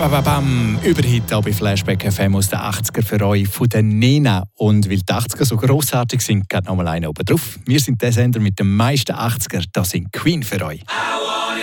Bam, Überhit auch bei Flashback FM aus den 80er für euch von der Nena. Und weil die 80er so grossartig sind, geht noch mal einer oben drauf. Wir sind der Sender mit den meisten 80er, das sind Queen für euch.